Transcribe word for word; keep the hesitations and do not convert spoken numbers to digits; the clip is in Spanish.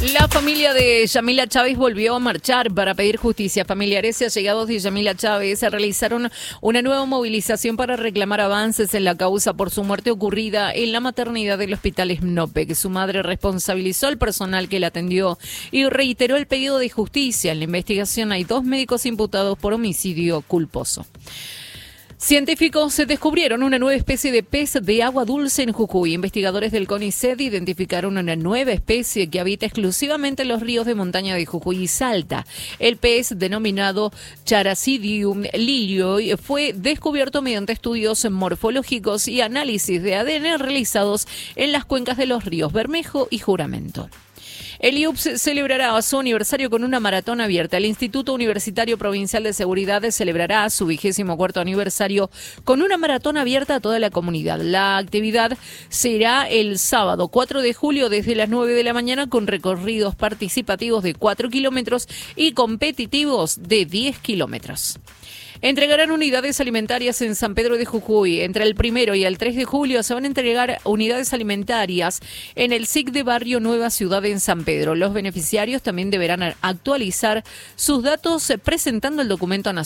La familia de Yamila Chávez volvió a marchar para pedir justicia. Familiares y allegados de Yamila Chávez realizaron una nueva movilización para reclamar avances en la causa por su muerte ocurrida en la maternidad del Hospital Esnopec. Su madre responsabilizó al personal que la atendió y reiteró el pedido de justicia. En la investigación hay dos médicos imputados por homicidio culposo. Científicos descubrieron una nueva especie de pez de agua dulce en Jujuy. Investigadores del CONICET identificaron una nueva especie que habita exclusivamente en los ríos de montaña de Jujuy y Salta. El pez, denominado Characidium lilioi, fue descubierto mediante estudios morfológicos y análisis de A D N realizados en las cuencas de los ríos Bermejo y Juramento. El I U P S celebrará su aniversario con una maratón abierta. El Instituto Universitario Provincial de Seguridad celebrará su vigésimo cuarto aniversario con una maratón abierta a toda la comunidad. La actividad será el sábado cuatro de julio desde las nueve de la mañana con recorridos participativos de cuatro kilómetros y competitivos de diez kilómetros. Entregarán unidades alimentarias en San Pedro de Jujuy. Entre el primero y el tres de julio se van a entregar unidades alimentarias en el S I C de Barrio Nueva Ciudad en San Pedro. Los beneficiarios también deberán actualizar sus datos presentando el documento nacional.